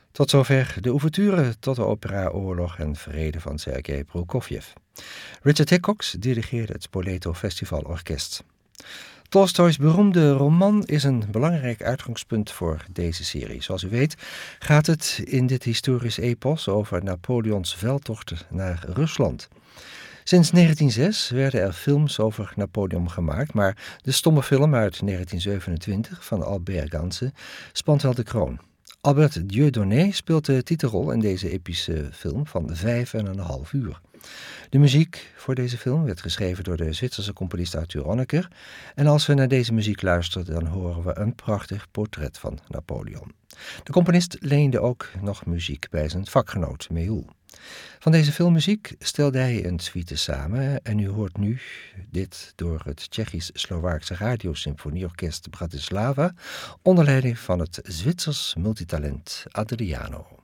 Tot zover de ouverture tot de opera Oorlog en Vrede van Sergei Prokofjev. Richard Hickox dirigeerde het Spoleto Festival Orkest. Tolstoys beroemde roman is een belangrijk uitgangspunt voor deze serie. Zoals u weet gaat het in dit historisch epos over Napoleons veldtochten naar Rusland. Sinds 1906 werden er films over Napoleon gemaakt, maar de stomme film uit 1927 van Albert Ganse spant wel de kroon. Albert Dieudonné speelt de titelrol in deze epische film van 5,5 uur. De muziek voor deze film werd geschreven door de Zwitserse componist Arthur Honegger. En als we naar deze muziek luisteren, dan horen we een prachtig portret van Napoleon. De componist leende ook nog muziek bij zijn vakgenoot Méhul. Van deze filmmuziek stelde hij een suite samen en u hoort nu dit door het Tsjechisch-Slowaakse Radiosymfonieorkest Bratislava onder leiding van het Zwitsers multitalent Adriano.